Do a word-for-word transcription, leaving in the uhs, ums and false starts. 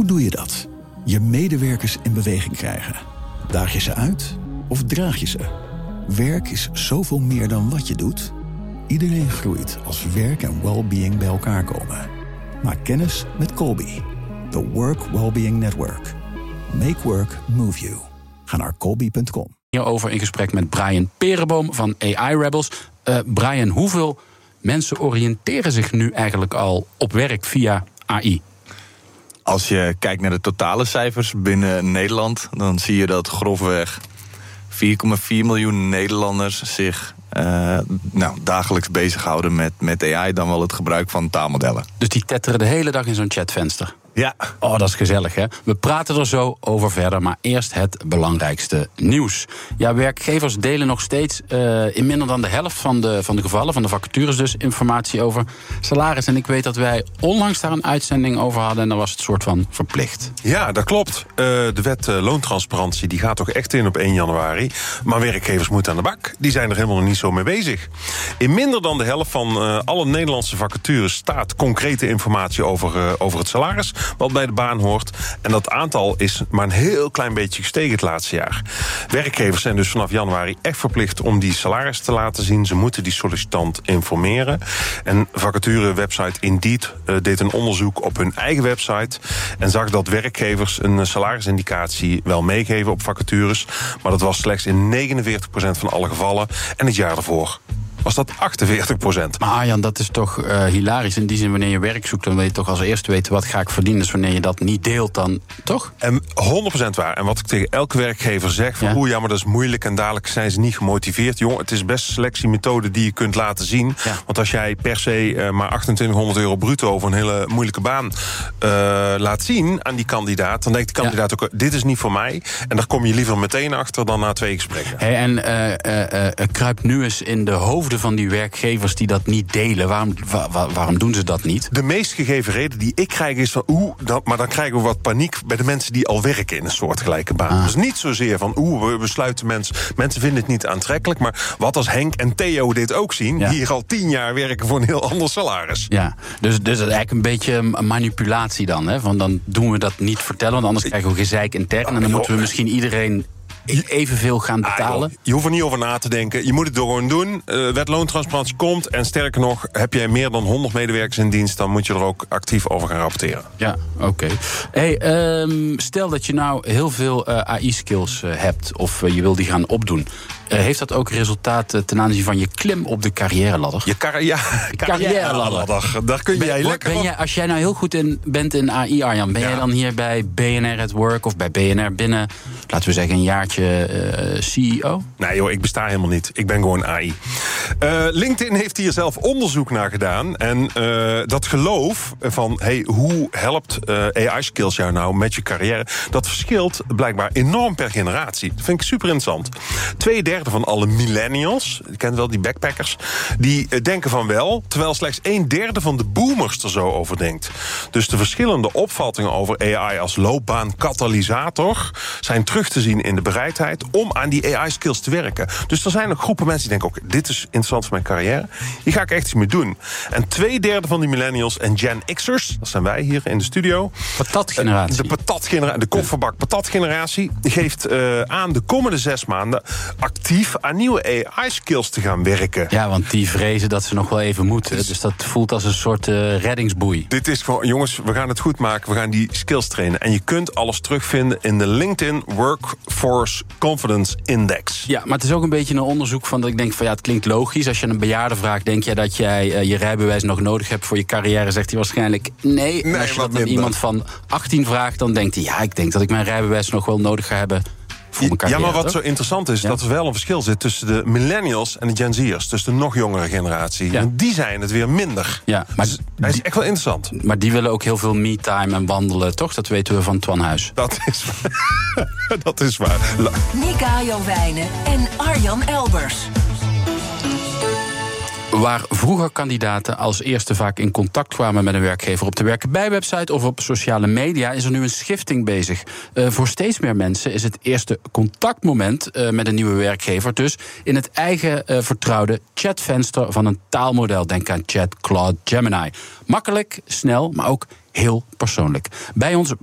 Hoe doe je dat? Je medewerkers in beweging krijgen. Daag je ze uit of draag je ze? Werk is zoveel meer dan wat je doet. Iedereen groeit als werk en well-being bij elkaar komen. Maak kennis met Colby, the Work Wellbeing Network. Make work move you. Ga naar colby punt com. Hierover in gesprek met Brian Perenboom van A I Rebels. Uh, Brian, hoeveel mensen oriënteren zich nu eigenlijk al op werk via A I? Als je kijkt naar de totale cijfers binnen Nederland, dan zie je dat grofweg vier komma vier miljoen Nederlanders zich uh, nou, dagelijks bezighouden met, met A I, dan wel het gebruik van taalmodellen. Dus die tetteren de hele dag in zo'n chatvenster? Ja. Oh, dat is gezellig, hè? We praten er zo over verder, maar eerst het belangrijkste nieuws. Ja, werkgevers delen nog steeds uh, in minder dan de helft van de, van de gevallen, van de vacatures dus, informatie over salaris. En ik weet dat wij onlangs daar een uitzending over hadden en dan was het soort van verplicht. Ja, dat klopt. Uh, de wet uh, loontransparantie die gaat toch echt in op één januari. Maar werkgevers moeten aan de bak. Die zijn er helemaal nog niet zo mee bezig. In minder dan de helft van uh, alle Nederlandse vacatures staat concrete informatie over, uh, over het salaris, wat bij de baan hoort. En dat aantal is maar een heel klein beetje gestegen het laatste jaar. Werkgevers zijn dus vanaf januari echt verplicht om die salaris te laten zien. Ze moeten die sollicitant informeren. En vacature-website Indeed uh, deed een onderzoek op hun eigen website en zag dat werkgevers een salarisindicatie wel meegeven op vacatures. Maar dat was slechts in negenenveertig procent van alle gevallen. En het jaar ervoor was dat achtenveertig procent. Maar Arjan, dat is toch uh, hilarisch. In die zin, wanneer je werk zoekt, dan wil je toch als eerste weten wat ga ik verdienen. Dus wanneer je dat niet deelt, dan toch? En honderd procent waar. En wat ik tegen elke werkgever zeg, van ja. oeh ja, maar dat is moeilijk en dadelijk zijn ze niet gemotiveerd. Jong, het is best een selectiemethode die je kunt laten zien. Ja. Want als jij per se uh, maar achtentwintighonderd euro bruto over een hele moeilijke baan uh, laat zien aan die kandidaat, dan denkt die kandidaat ja. ook, dit is niet voor mij. En daar kom je liever meteen achter dan na twee gesprekken. Hey, en uh, uh, uh, kruip nu eens in de hoofden van die werkgevers die dat niet delen. Waarom, wa, waarom doen ze dat niet? De meest gegeven reden die ik krijg is van oeh, dat, maar dan krijgen we wat paniek bij de mensen die al werken in een soortgelijke baan. Ah. Dus niet zozeer van oeh, we besluiten mensen, mensen vinden het niet aantrekkelijk, maar wat als Henk en Theo dit ook zien, ja. die hier al tien jaar werken voor een heel ander salaris. Ja, dus, dus dat is eigenlijk een beetje manipulatie dan, hè? Want dan doen we dat niet vertellen, want anders krijgen we gezeik intern en dan moeten we misschien iedereen evenveel gaan betalen. Ah, je hoeft er niet over na te denken. Je moet het gewoon doen. Uh, wet loontransparantie komt. En sterker nog, heb jij meer dan honderd medewerkers in dienst, dan moet je er ook actief over gaan rapporteren. Ja, oké. Okay. Hey, um, stel dat je nou heel veel uh, A I-skills uh, hebt, of uh, je wil die gaan opdoen. Uh, heeft dat ook resultaat uh, ten aanzien van je klim op de carrière-ladder? Je car- ja, carrière-ladder. Daar kun jij ben, lekker ben jij, Als jij nou heel goed in, bent in A I, Arjan, ben ja. jij dan hier bij B N R at Work of bij B N R binnen, laten we zeggen, een jaartje uh, C E O? Nee joh, ik besta helemaal niet. Ik ben gewoon A I. Uh, LinkedIn heeft hier zelf onderzoek naar gedaan. En uh, dat geloof van, hey, hoe helpt uh, A I-skills jou nou met je carrière? Dat verschilt blijkbaar enorm per generatie. Dat vind ik super interessant. Twee derde van alle millennials, je kent wel die backpackers, die uh, denken van wel, terwijl slechts een derde van de boomers er zo over denkt. Dus de verschillende opvattingen over A I als loopbaankatalysator zijn terug te zien in de bereidheid om aan die A I-skills te werken. Dus er zijn ook groepen mensen die denken, ook, dit is interessant voor mijn carrière. Hier ga ik echt iets mee doen. En twee derde van die millennials en Gen X'ers, dat zijn wij hier in de studio. Patatgeneratie. De patatgeneratie, de kofferbak patatgeneratie geeft uh, aan de komende zes maanden actief aan nieuwe A I-skills te gaan werken. Ja, want die vrezen dat ze nog wel even moeten. Dus, dus dat voelt als een soort uh, reddingsboei. Dit is gewoon, jongens, we gaan het goed maken. We gaan die skills trainen. En je kunt alles terugvinden in de LinkedIn Workforce Confidence Index. Ja, maar het is ook een beetje een onderzoek van dat ik denk van ja, het klinkt logisch. Als je een bejaarde vraagt, denk je dat jij uh, je rijbewijs nog nodig hebt voor je carrière? Zegt hij waarschijnlijk nee. nee als je dat aan iemand van achttien vraagt, dan denkt hij ja, ik denk dat ik mijn rijbewijs nog wel nodig ga hebben. Carrière, ja, maar wat toch? zo interessant is, ja? dat er wel een verschil zit tussen de millennials en de Gen Z'ers. Dus de nog jongere generatie. Ja. En die zijn het weer minder. Ja, maar dus dat is echt wel interessant. Maar die willen ook heel veel me-time en wandelen, toch? Dat weten we van Twan Huis. Dat is, dat is waar. Nika Jowijnen en Arjan Elbers. Waar vroeger kandidaten als eerste vaak in contact kwamen met een werkgever op de werkenbij-website of op sociale media, is er nu een schifting bezig. Uh, voor steeds meer mensen is het eerste contactmoment uh, met een nieuwe werkgever dus in het eigen uh, vertrouwde chatvenster van een taalmodel. Denk aan Chat, Claude, Gemini. Makkelijk, snel, maar ook heel persoonlijk. Bij ons